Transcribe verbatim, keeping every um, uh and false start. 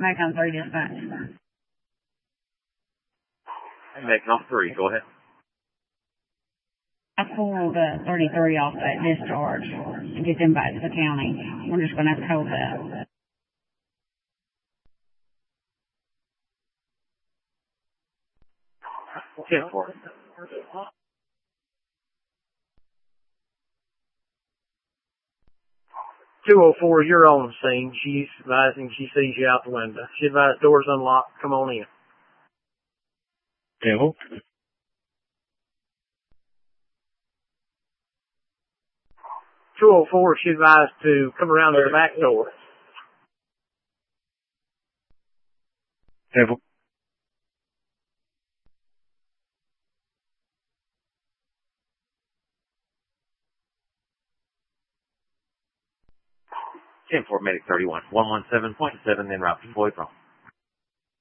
Macon three dispatch. Hey, Macon off three, go ahead. I pulled uh, thirty-three off that discharge to get them back to the county. We're just going to have to hold that. ten four. two oh four, you're on the scene. She's advising she sees you out the window. She advised doors unlocked. Come on in. Temple. two oh four, she advised to come around to the back door. Temple. ten four, medic thirty-one. one one seven point seven, then route to Floyd Rome.